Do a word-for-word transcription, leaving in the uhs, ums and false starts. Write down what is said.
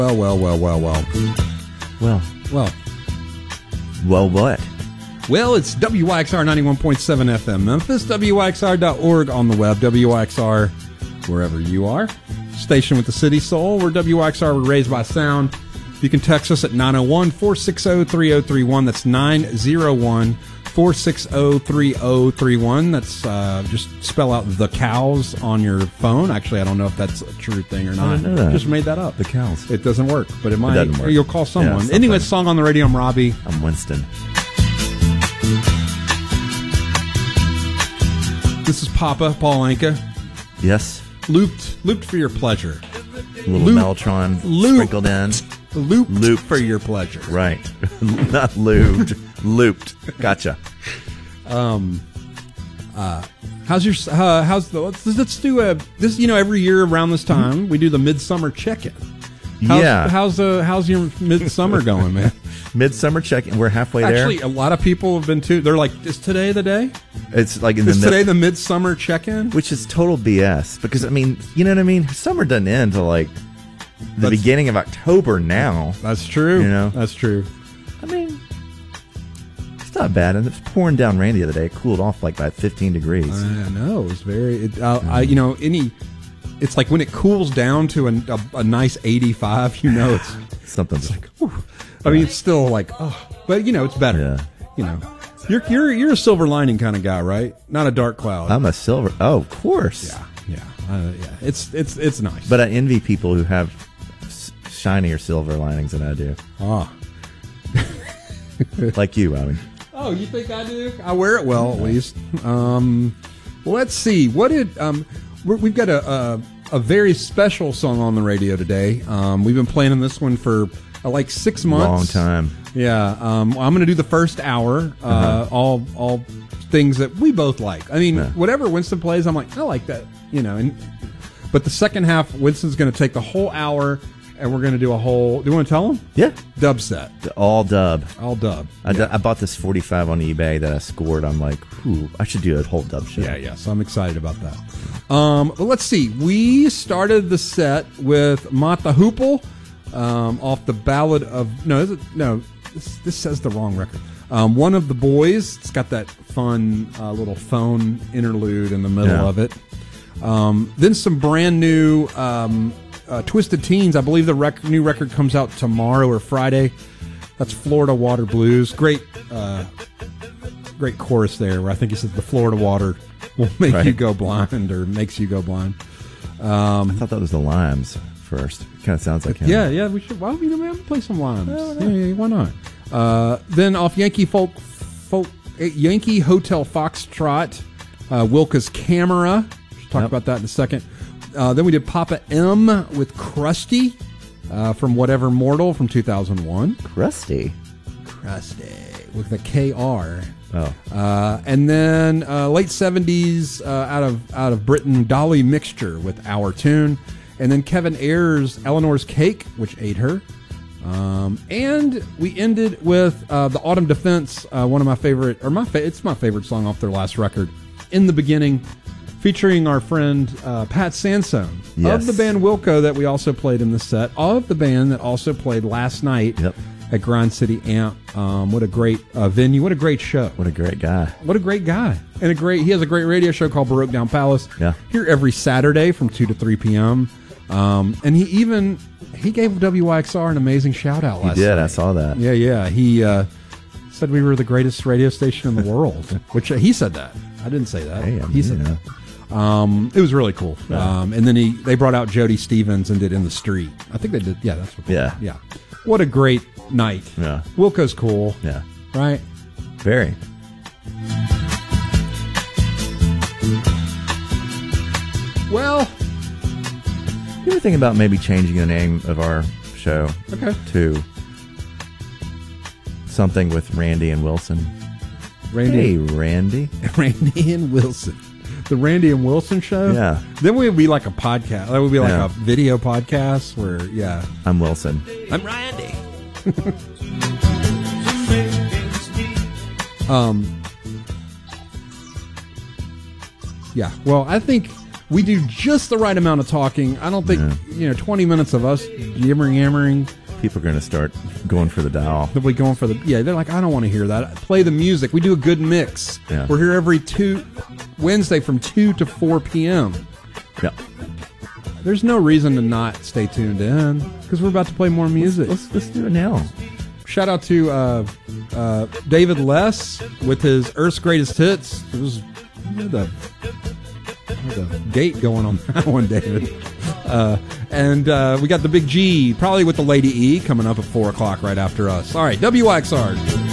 Well, well, well, well, well. Well. Well. Well, what? Well, it's W Y X R ninety-one point seven F M Memphis, W Y X R dot org on the web, W Y X R wherever you are. Station with the city soul. We're W Y X R, we're raised by sound. You can text us at nine oh one, four six oh, three oh three one. That's nine oh one, four six oh, three oh three one. That's uh, just spell out the cows on your phone. Actually, I don't know if that's a true thing or not. I didn't know that. Just made that up. The cows. It doesn't work, but it might. It doesn't work. You'll call someone. Yeah, anyway, song on the radio. I'm Robbie. I'm Winston. This is Papa, Paul Anka. Yes. Looped, looped for your pleasure. A little Loop. Mellotron Loop. sprinkled in. Looped, Looped. for your pleasure. Right. Not lubed. Looped. Gotcha. Um, uh, how's your, uh, how's the, let's, let's do a, this, you know, every year around this time, we do the midsummer check-in. How's, Yeah. How's, uh, how's your midsummer going, man? Midsummer check-in. We're halfway Actually, there. a lot of people have been too, they're like, is today the day? It's like in Is the today mid- the midsummer check-in? Which is total B S. Because, I mean, you know what I mean? Summer doesn't end until, like, the That's- beginning of October now. That's true. You know? That's true. I mean, it's not bad. And it was pouring down rain the other day. It cooled off, like, by fifteen degrees. I know. It was very, it, uh, I, you know, any, it's like when it cools down to a, a, a nice eighty-five, you know, it's, Something's it's like, whew. I mean, it's still like, oh, but you know, it's better. Yeah. You know, you're you're you're a silver lining kind of guy, right? Not a dark cloud. I'm a silver. Oh, of course. yeah, yeah, uh, yeah. It's it's it's nice. But I envy people who have s- shinier silver linings than I do. ah, Like you, Robbie. oh, you think I do? I wear it well, at least. Um, well, let's see. What did um, we're, we've got a, a a very special song on the radio today. Um, we've been playing this one for uh, like six months. Long time. Yeah, um, I'm going to do the first hour, uh, Uh-huh. all all things that we both like. I mean, Yeah. whatever Winston plays, I'm like, I like that, you know. And but the second half, Winston's going to take the whole hour, and we're going to do a whole. Do you want to tell him? Yeah. Dub set, All dub. all dub. I, d- I bought this forty-five on eBay that I scored. I'm like, ooh, I should do a whole dub show. Yeah, yeah. So I'm excited about that. Um, but let's see. We started the set with Mata Hoople um, off the Ballad of no, is it, no. This, this says the wrong record. Um, One of the Boys. It's got that fun uh, little phone interlude in the middle Yeah. of it. Um, then some brand new um, uh, Twisted Teens. I believe the rec- new record comes out tomorrow or Friday. That's Florida Water Blues. Great, uh, great chorus there. Where I think he says the Florida water will make Right. you go blind, or makes you go blind. I thought that was the Limes first. It kind of sounds like him. Yeah, yeah. We should. Why don't we we play some Limes? Yeah, yeah, why not? Uh, then off Yankee Folk, Folk eh, Yankee Hotel Foxtrot, uh, Wilka's Camera. We'll talk Yep. about that in a second. Uh, then we did Papa M with Krusty uh, from Whatever Mortal from two thousand one. Krusty. Krusty with a K R. Oh. Uh, and then uh, late seventies uh, out of out of Britain, Dolly Mixture with Our Tune, and then Kevin Ayers' Eleanor's Cake, which ate her, um, and we ended with uh, the Autumn Defense, uh, one of my favorite, or my fa- it's my favorite song off their last record, In the Beginning, featuring our friend uh, Pat Sansone Yes. of the band Wilco that we also played in the set, of the band that also played last night. Yep. At Grind City Amp. Um, what a great uh, venue. What a great show. What a great guy. What a great guy. And a great, he has a great radio show called Baroque Down Palace. Yeah. Here every Saturday from two to three p.m. Um, and he even, he gave W Y X R an amazing shout out He last did. night. I saw that. Yeah, yeah. He uh, said we were the greatest radio station in the world, which uh, he said that. I didn't say that. Hey, I he mean, said you know. that. Um, it was really cool. Yeah. Um, and then he, they brought out Jody Stevens and did In the Street. I think they did. Yeah, that's what. Yeah. Yeah. What a great night. Yeah. Wilco's cool. Yeah. Right? Very. Well, You ever think about maybe changing the name of our show okay. to something with Randy and Wilson? Randy, Hey, Randy. Randy and Wilson. The Randy and Wilson show? Yeah. Then we'd be like a podcast. That would be like Yeah. a video podcast where, yeah. I'm Wilson. I'm Randy. um. Yeah. Well, I think We do just the right amount of talking. I don't think, Yeah. you know, twenty minutes of us yammering, yammering. People are going to start going for the dial. They'll be going for the, yeah, they're like, I don't want to hear that. Play the music. We do a good mix. Yeah. We're here every two, Wednesday from two to four p.m. Yeah. There's no reason to not stay tuned in because we're about to play more music. Let's, let's do it now. Shout out to uh, uh, David Less with his Earth's Greatest Hits. It was the, the gate going on that one, David. Uh, and uh, we got the Big G, probably with the Lady E, coming up at four o'clock right after us. All right, W Y X R.